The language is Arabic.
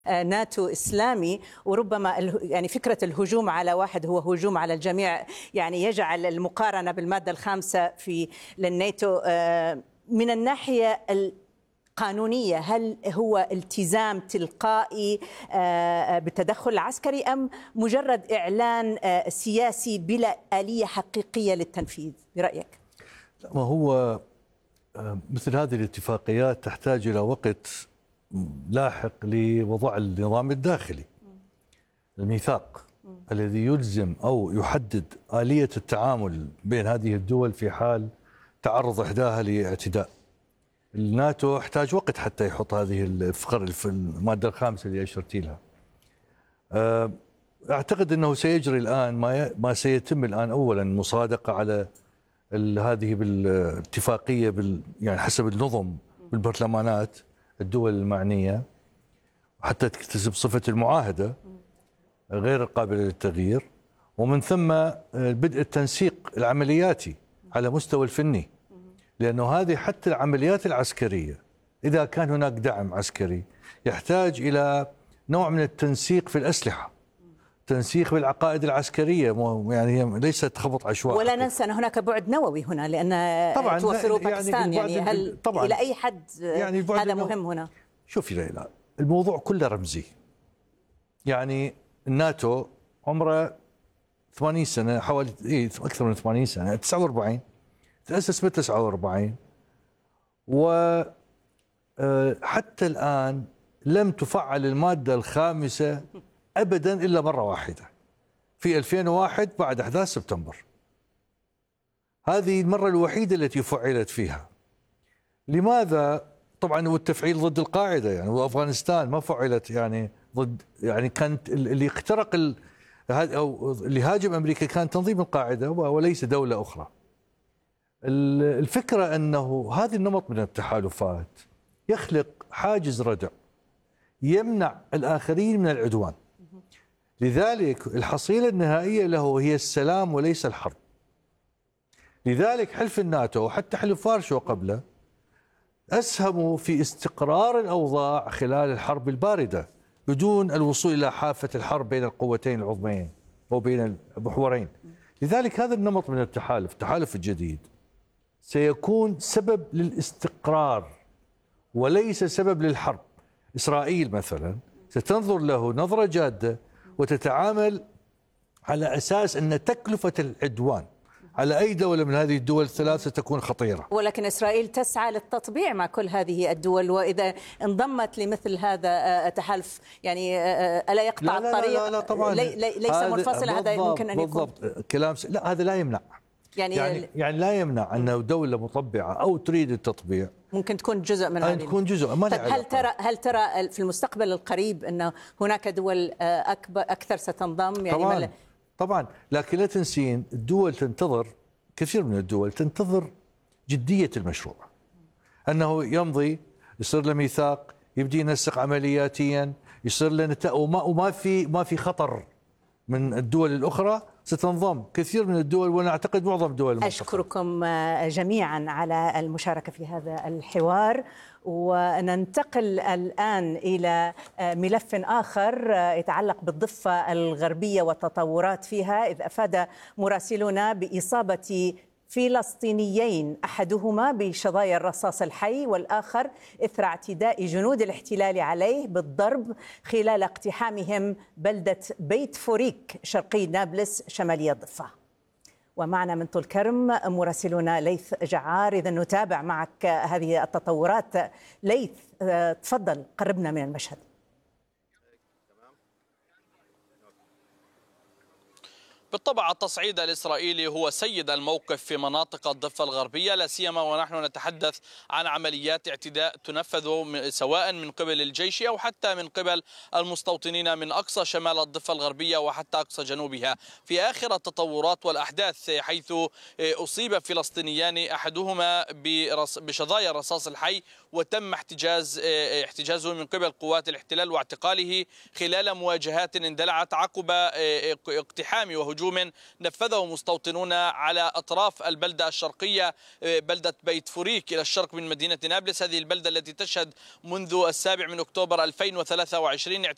ناتو إسلامي، وربما يعني فكرة الهجوم على واحد هو هجوم على الجميع، يعني يجعل المقارنة بالمادة الخامسة في للناتو من الناحية القانونية هل هو التزام تلقائي بالتدخل العسكري أم مجرد إعلان سياسي بلا آلية حقيقية للتنفيذ برأيك؟ ما هو مثل هذه الاتفاقيات تحتاج إلى وقت لاحق لوضع النظام الداخلي، الميثاق الذي يلزم أو يحدد آلية التعامل بين هذه الدول في حال تعرض إحداها لاعتداء. الناتو احتاج وقت حتى يحط هذه الفقرة في المادة الخامسة اللي أشرتي لها. أعتقد أنه سيجري الآن ما سيتم الآن أولا مصادقة على هذه بالاتفاقية يعني حسب النظم بالبرلمانات الدول المعنية حتى تكتسب صفة المعاهدة غير القابلة للتغيير، ومن ثم بدء التنسيق العملياتي على مستوى الفني، لأنه هذه حتى العمليات العسكرية إذا كان هناك دعم عسكري يحتاج إلى نوع من التنسيق في الأسلحة، تنسيق بالعقائد العسكرية، يعني هي ليست خبط عشوائي. ولا ننسى أن هناك بعد نووي هنا، لأن طبعا توفره باكستان، يعني هل طبعا إلى أي حد يعني هذا مهم هنا؟ شوفي ليلى، الموضوع كله رمزي. يعني الناتو عمره 80 سنة، حوالي أكثر من 80 سنة، 49 تأسس ب 49، وحتى الآن لم تفعل المادة الخامسة أبدا إلا مرة واحدة في 2001 بعد أحداث سبتمبر. هذه المرة الوحيدة التي فعلت فيها. لماذا؟ طبعا والتفعيل ضد القاعدة، يعني وأفغانستان ما فعلت يعني ضد، يعني كانت اللي اخترق أو اللي هاجم أمريكا كان تنظيم القاعدة وليس دولة أخرى. الفكرة أنه هذا النمط من التحالفات يخلق حاجز ردع يمنع الآخرين من العدوان. لذلك الحصيلة النهائية له هي السلام وليس الحرب. لذلك حلف الناتو وحتى حلف وارشو قبله أسهموا في استقرار الأوضاع خلال الحرب الباردة بدون الوصول إلى حافة الحرب بين القوتين العظميين أو بين المحورين. لذلك هذا النمط من التحالف الجديد سيكون سبب للاستقرار وليس سبب للحرب. إسرائيل مثلا ستنظر له نظرة جادة وتتعامل على أساس أن تكلفة العدوان على أي دولة من هذه الدول الثلاث ستكون خطيرة. ولكن إسرائيل تسعى للتطبيع مع كل هذه الدول، وإذا انضمت لمثل هذا التحالف يعني ألا يقطع الطريق؟ لا طبعا ليس منفصل، هذا ممكن أن يكون بالضبط كلام لا، هذا لا يمنع يعني لا يمنع أنه دولة مطبعة أو تريد التطبيع ممكن تكون جزء من هذه، تكون جزء. ما هل ترى في المستقبل القريب أن هناك دول أكثر ستنضم؟ يعني طبعا لكن لا تنسين الدول تنتظر، كثير من الدول تنتظر جدية المشروع، أنه يمضي، يصير له ميثاق، يبدي ينسق عملياتيا، يصير له وما في خطر من الدول الأخرى ستنضم كثير من الدول، وأنا أعتقد معظم دول المنطقة. أشكركم جميعا على المشاركة في هذا الحوار، وننتقل الآن إلى ملف آخر يتعلق بالضفة الغربية والتطورات فيها، إذ أفاد مراسلنا بإصابة فلسطينيين أحدهما بشظايا الرصاص الحي والآخر إثر اعتداء جنود الاحتلال عليه بالضرب خلال اقتحامهم بلدة بيت فوريك شرقي نابلس شمالي الضفة. ومعنا من طول كرم مراسلنا ليث جعار، إذا نتابع معك هذه التطورات. ليث تفضل قربنا من المشهد. بالطبع التصعيد الإسرائيلي هو سيد الموقف في مناطق الضفة الغربية، لا سيما ونحن نتحدث عن عمليات اعتداء تنفذ سواء من قبل الجيش أو حتى من قبل المستوطنين من أقصى شمال الضفة الغربية وحتى أقصى جنوبها. في آخر التطورات والأحداث حيث أصيب فلسطينيان أحدهما بشظايا الرصاص الحي وتم احتجازه من قبل قوات الاحتلال واعتقاله خلال مواجهات اندلعت عقب اقتحام وهجوم نفذه مستوطنون على أطراف البلدة الشرقية بلدة بيت فوريك إلى الشرق من مدينة نابلس. هذه البلدة التي تشهد منذ 7 أكتوبر 2023